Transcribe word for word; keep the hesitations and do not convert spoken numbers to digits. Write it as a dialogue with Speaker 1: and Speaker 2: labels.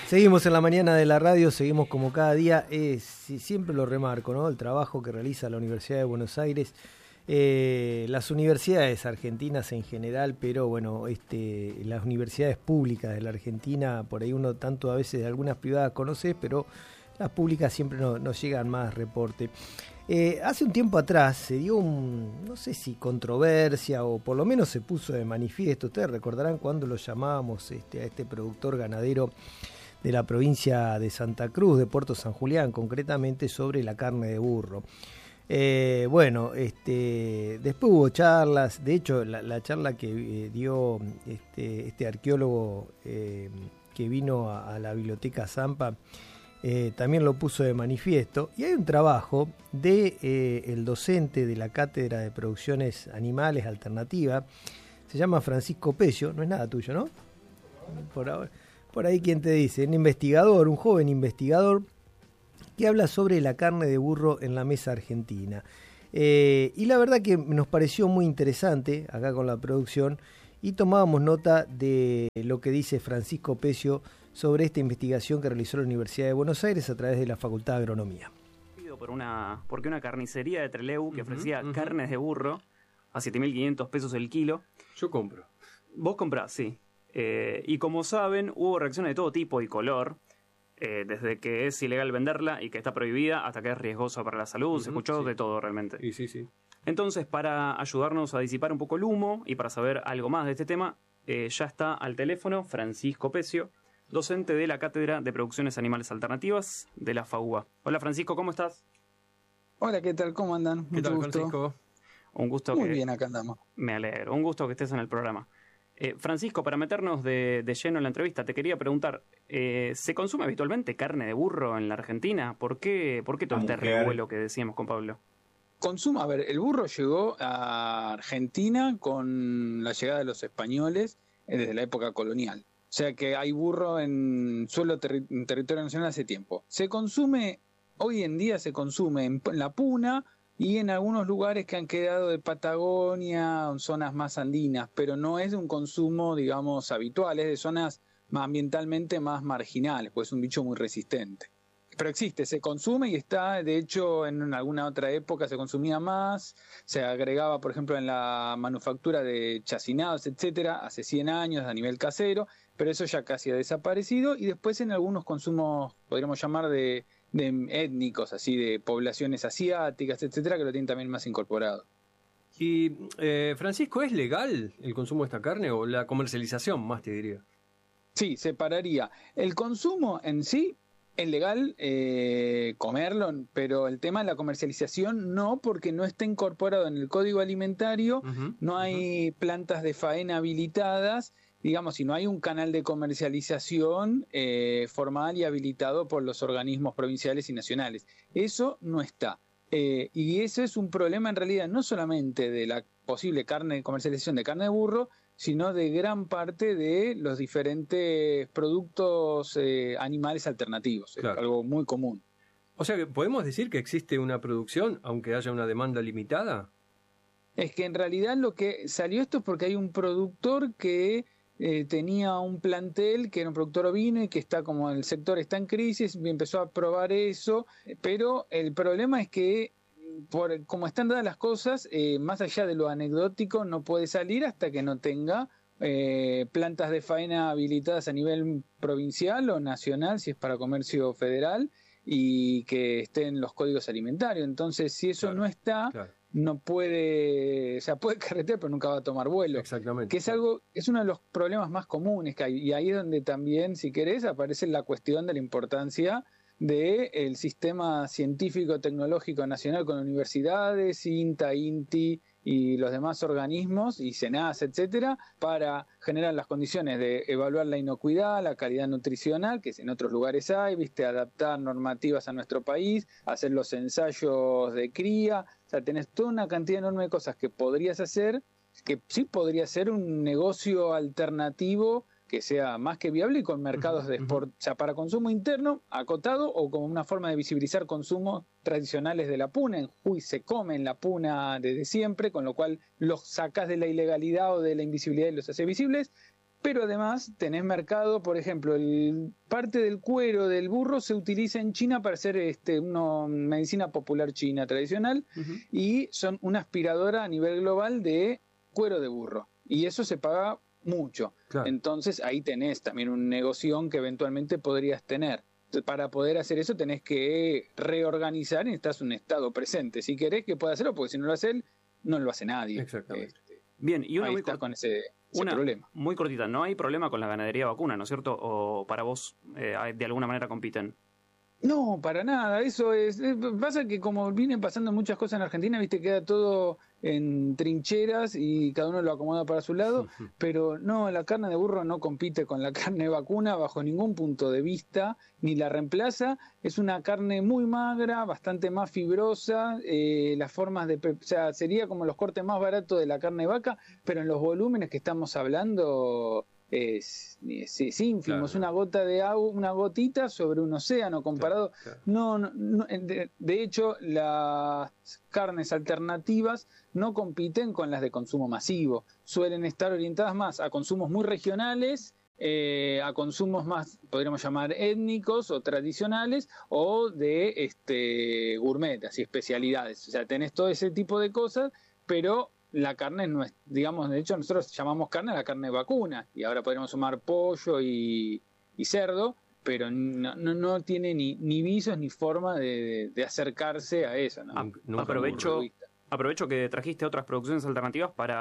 Speaker 1: Seguimos en la mañana de la radio, seguimos como cada día, eh, siempre lo remarco, ¿no? El trabajo que realiza la Universidad de Buenos Aires, eh, las universidades argentinas en general, pero bueno, este, las universidades públicas de la Argentina, por ahí uno tanto a veces de algunas privadas conoce, pero las públicas siempre no, nos llegan más reporte. Eh, hace un tiempo atrás se dio un, no sé si controversia o por lo menos se puso de manifiesto, ustedes recordarán cuando lo llamábamos este, a este productor ganadero de la provincia de Santa Cruz, de Puerto San Julián, concretamente sobre la carne de burro. Eh, bueno, este, después hubo charlas, de hecho la, la charla que eh, dio este, este arqueólogo eh, que vino a, a la biblioteca Zampa, eh, también lo puso de manifiesto, y hay un trabajo de eh, el docente de la Cátedra de Producciones Animales Alternativa, se llama Francisco Pecio, no es nada tuyo, ¿no? Por ahora. Por ahí, ¿quién te dice? Un investigador, un joven investigador que habla sobre la carne de burro en la mesa argentina. Eh, y la verdad que nos pareció muy interesante acá con la producción y tomábamos nota de lo que dice Francisco Pecio sobre esta investigación que realizó la Universidad de Buenos Aires a través de la Facultad de Agronomía.
Speaker 2: Por una, porque una carnicería de Trelew que ofrecía uh-huh, uh-huh. carnes de burro a siete mil quinientos pesos el kilo.
Speaker 3: Yo compro.
Speaker 2: Vos comprás, sí. Eh, y como saben, hubo reacciones de todo tipo y color, eh, desde que es ilegal venderla y que está prohibida hasta que es riesgosa para la salud. Uh-huh, se escuchó sí. de todo realmente.
Speaker 3: Sí, sí, sí.
Speaker 2: Entonces, para ayudarnos a disipar un poco el humo y para saber algo más de este tema, eh, ya está al teléfono Francisco Pecio, docente de la Cátedra de Producciones Animales Alternativas de la FAUBA. Hola Francisco, ¿cómo estás?
Speaker 4: Hola, ¿qué tal? ¿Cómo andan?
Speaker 3: ¿Qué Mucho tal, gusto. Francisco?
Speaker 2: Un gusto
Speaker 4: Muy
Speaker 2: que...
Speaker 4: bien, acá andamos.
Speaker 2: Me alegro, un gusto que estés en el programa. Eh, Francisco, para meternos de, de lleno en la entrevista, te quería preguntar, eh, ¿se consume habitualmente carne de burro en la Argentina? ¿Por qué, por qué todo este revuelo que decíamos con Pablo?
Speaker 4: Consumo, a ver, el burro llegó a Argentina con la llegada de los españoles eh, desde la época colonial. O sea que hay burro en suelo terri- en territorio nacional hace tiempo. Se consume, hoy en día se consume en, en la puna y en algunos lugares que han quedado de Patagonia, en zonas más andinas, pero no es de un consumo, digamos, habitual, es de zonas más ambientalmente más marginales, pues es un bicho muy resistente. Pero existe, se consume y está, de hecho, en alguna otra época se consumía más, se agregaba, por ejemplo, en la manufactura de chacinados, etcétera, hace cien años a nivel casero, pero eso ya casi ha desaparecido, y después en algunos consumos, podríamos llamar de... de étnicos, así de poblaciones asiáticas, etcétera, que lo tienen también más incorporado.
Speaker 3: Y, eh, Francisco, ¿es legal el consumo de esta carne o la comercialización, más te diría?
Speaker 4: Sí, separaría. El consumo en sí es legal eh, comerlo, pero el tema de la comercialización no, porque no está incorporado en el Código Alimentario, uh-huh, no hay uh-huh. plantas de faena habilitadas, digamos, si no hay un canal de comercialización eh, formal y habilitado por los organismos provinciales y nacionales. Eso no está. Eh, y ese es un problema en realidad no solamente de la posible carne comercialización de carne de burro, sino de gran parte de los diferentes productos eh, animales alternativos. Claro. Es algo muy común.
Speaker 3: O sea, ¿podemos decir que existe una producción, aunque haya una demanda limitada?
Speaker 4: Es que en realidad lo que salió esto es porque hay un productor que... Eh, tenía un plantel que era un productor ovino y que está como el sector está en crisis y empezó a probar eso, pero el problema es que por como están dadas las cosas, eh, más allá de lo anecdótico no puede salir hasta que no tenga eh, plantas de faena habilitadas a nivel provincial o nacional si es para comercio federal y que estén los códigos alimentarios. Entonces si eso claro, no está claro. no puede, o sea, puede carretear, pero nunca va a tomar vuelo.
Speaker 3: Exactamente.
Speaker 4: Que es algo, es uno de los problemas más comunes que hay. Y ahí es donde también, si querés, aparece la cuestión de la importancia del sistema científico tecnológico nacional con universidades, INTA, INTI y los demás organismos, y SENASA, etcétera, para generar las condiciones de evaluar la inocuidad, la calidad nutricional, que en otros lugares hay, viste, adaptar normativas a nuestro país, hacer los ensayos de cría. O sea, tenés toda una cantidad enorme de cosas que podrías hacer, que sí podría ser un negocio alternativo que sea más que viable y con mercados uh-huh, de export, uh-huh. o sea, para consumo interno, acotado, o como una forma de visibilizar consumos tradicionales de la puna. En Jujuy se come en la puna desde siempre, con lo cual los sacás de la ilegalidad o de la invisibilidad y los haces visibles. pero además tenés mercado, por ejemplo, el parte del cuero del burro se utiliza en China para hacer este, una medicina popular china tradicional, uh-huh. y son una aspiradora a nivel global de cuero de burro. Y eso se paga mucho. Claro. Entonces ahí tenés también un negocio que eventualmente podrías tener. Para poder hacer eso tenés que reorganizar y necesitas un estado presente. Si querés que pueda hacerlo, porque si no lo hace él, no lo hace nadie.
Speaker 3: Exactamente.
Speaker 4: Este,
Speaker 2: Bien, y una
Speaker 4: ahí
Speaker 2: muy
Speaker 4: está
Speaker 2: cort-
Speaker 4: con ese, ese
Speaker 2: una
Speaker 4: problema.
Speaker 2: Muy cortita, no hay problema con la ganadería vacuna, ¿no es cierto? ¿O para vos eh, de alguna manera compiten?
Speaker 4: No, para nada, eso es, eh, pasa que como vienen pasando muchas cosas en Argentina, viste, queda todo en trincheras y cada uno lo acomoda para su lado, pero no, la carne de burro no compite con la carne vacuna bajo ningún punto de vista, ni la reemplaza, es una carne muy magra, bastante más fibrosa, eh, las formas de, o sea, sería como los cortes más baratos de la carne de vaca, pero en los volúmenes que estamos hablando es, es, es ínfimo, claro. Es una gota de agua, una gotita sobre un océano comparado. Claro, claro. No, no, no de, de hecho, las carnes alternativas no compiten con las de consumo masivo. Suelen estar orientadas más a consumos muy regionales, eh, a consumos más, podríamos llamar étnicos o tradicionales, o de este gourmet, así especialidades. O sea, tenés todo ese tipo de cosas, pero la carne no es, digamos, de hecho nosotros llamamos carne a la carne vacuna, y ahora podríamos sumar pollo y, y cerdo, pero no, no, no tiene ni, ni visos ni forma de, de acercarse a eso, ¿no?
Speaker 2: A, aprovecho, aprovecho que trajiste otras producciones alternativas para